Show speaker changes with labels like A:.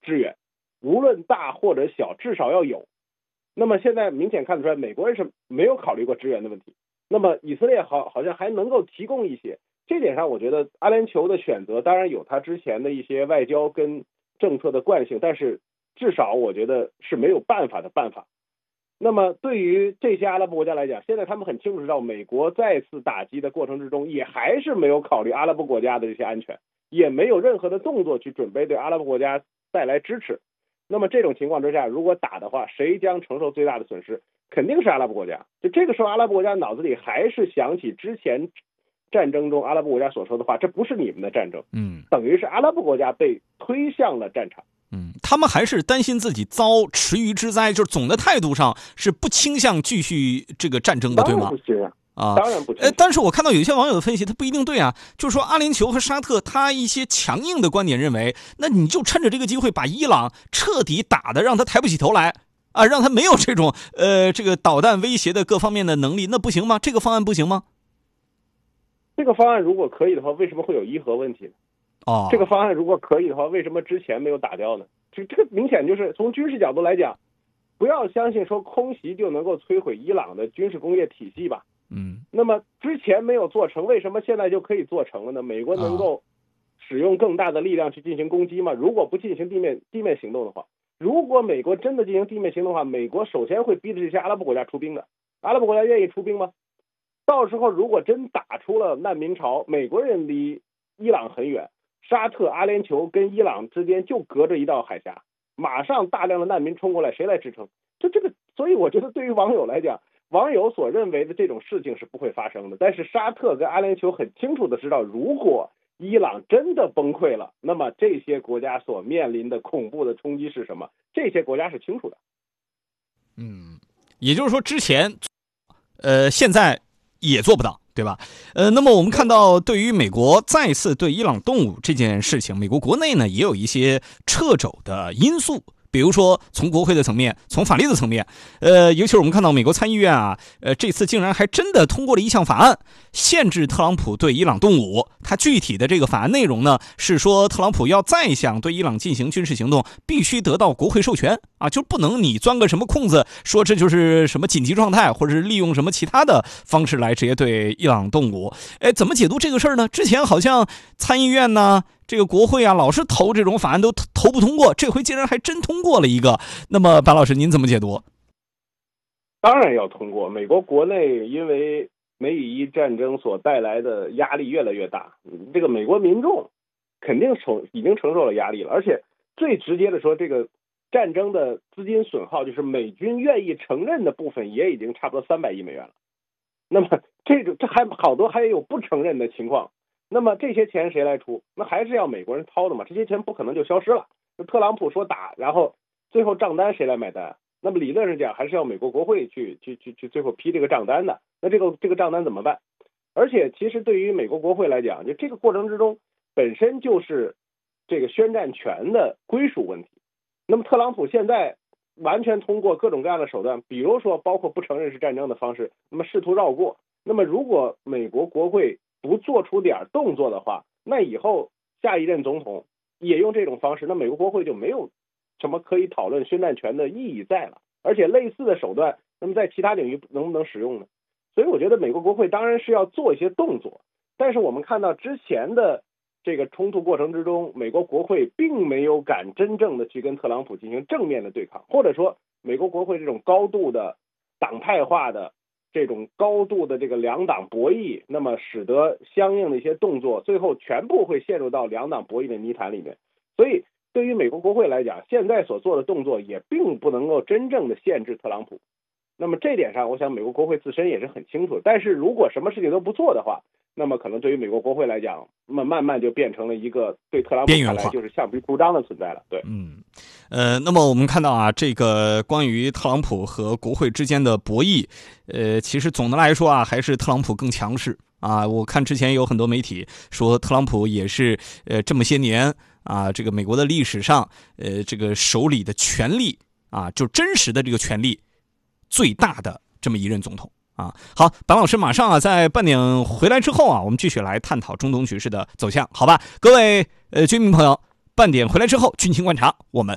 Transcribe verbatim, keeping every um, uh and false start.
A: 支援，无论大或者小，至少要有。那么现在明显看得出来，美国人是没有考虑过支援的问题。那么以色列好好像还能够提供一些，这点上我觉得阿联酋的选择当然有他之前的一些外交跟政策的惯性，但是至少我觉得是没有办法的办法。那么对于这些阿拉伯国家来讲，现在他们很清楚知道，美国再次打击的过程之中，也还是没有考虑阿拉伯国家的这些安全，也没有任何的动作去准备对阿拉伯国家带来支持。那么这种情况之下，如果打的话，谁将承受最大的损失？肯定是阿拉伯国家。就这个时候，阿拉伯国家脑子里还是想起之前战争中阿拉伯国家所说的话，这不是你们的战争，
B: 嗯，
A: 等于是阿拉伯国家被推向了战场。
B: 嗯，他们还是担心自己遭池鱼之灾，就是总的态度上是不倾向继续这个战争的，对吗？
A: 当然不行啊，
B: 啊，
A: 当然不行。
B: 呃，但是我看到有些网友的分析，他不一定对啊。就是说，阿联酋和沙特，他一些强硬的观点认为，那你就趁着这个机会把伊朗彻底打得让他抬不起头来啊，让他没有这种呃这个导弹威胁的各方面的能力，那不行吗？这个方案不行吗？
A: 这个方案如果可以的话，为什么会有伊核问题呢？
B: 哦，
A: 这个方案如果可以的话，为什么之前没有打掉呢？这这个明显就是从军事角度来讲，不要相信说空袭就能够摧毁伊朗的军事工业体系吧。
B: 嗯，
A: 那么之前没有做成，为什么现在就可以做成了呢？美国能够使用更大的力量去进行攻击吗？如果不进行地面地面行动的话，如果美国真的进行地面行动的话，美国首先会逼着这些阿拉伯国家出兵的。阿拉伯国家愿意出兵吗？到时候如果真打出了难民潮，美国人离伊朗很远，沙特、阿联酋跟伊朗之间就隔着一道海峡，马上大量的难民冲过来，谁来支撑？就这个，所以我觉得对于网友来讲，网友所认为的这种事情是不会发生的。但是沙特跟阿联酋很清楚的知道，如果伊朗真的崩溃了，那么这些国家所面临的恐怖的冲击是什么？这些国家是清楚的。
B: 嗯，也就是说之前，呃，现在也做不到，对吧？呃，那么我们看到，对于美国再次对伊朗动武这件事情，美国国内呢也有一些掣肘的因素。比如说从国会的层面，从法律的层面，呃，尤其是我们看到美国参议院啊，呃，这次竟然还真的通过了一项法案，限制特朗普对伊朗动武。它具体的这个法案内容呢，是说特朗普要再想对伊朗进行军事行动，必须得到国会授权啊，就不能你钻个什么空子，说这就是什么紧急状态，或者是利用什么其他的方式来直接对伊朗动武。哎，怎么解读这个事儿呢？之前好像参议院呢，这个国会啊，老是投这种法案都投不通过，这回竟然还真通过了一个。那么白老师您怎么解读？
A: 当然要通过。美国国内因为美以伊战争所带来的压力越来越大，这个美国民众肯定承已经承受了压力了，而且最直接的说，这个战争的资金损耗，就是美军愿意承认的部分也已经差不多三百亿美元了。那么这个这还好多还有不承认的情况。那么这些钱谁来出？那还是要美国人掏的嘛，这些钱不可能就消失了。就特朗普说打，然后最后账单谁来买单？那么理论上讲，还是要美国国会去去去去最后批这个账单的。那这个这个账单怎么办？而且其实对于美国国会来讲，就这个过程之中本身就是这个宣战权的归属问题。那么特朗普现在完全通过各种各样的手段，比如说包括不承认是战争的方式，那么试图绕过。那么如果美国国会不做出点动作的话，那以后下一任总统也用这种方式，那美国国会就没有什么可以讨论宣战权的意义在了。而且类似的手段，那么在其他领域能不能使用呢？所以我觉得美国国会当然是要做一些动作，但是我们看到之前的这个冲突过程之中，美国国会并没有敢真正的去跟特朗普进行正面的对抗，或者说美国国会这种高度的党派化的这种高度的这个两党博弈，那么使得相应的一些动作最后全部会陷入到两党博弈的泥潭里面。所以对于美国国会来讲，现在所做的动作也并不能够真正的限制特朗普。那么这点上我想美国国会自身也是很清楚，但是如果什么事情都不做的话，那么可能对于美国国会来讲，慢慢慢就变成了一个对特朗普看来就是橡皮图章的存在了。对，
B: 嗯，呃，那么我们看到啊，这个关于特朗普和国会之间的博弈，呃，其实总的来说啊，还是特朗普更强势啊。我看之前有很多媒体说，特朗普也是呃这么些年啊，这个美国的历史上，呃，这个手里的权力啊，就真实的这个权力最大的这么一任总统。啊，好，白老师马上啊，在半点回来之后啊，我们继续来探讨中东局势的走向，好吧？各位呃军民朋友，半点回来之后，军情观察，我们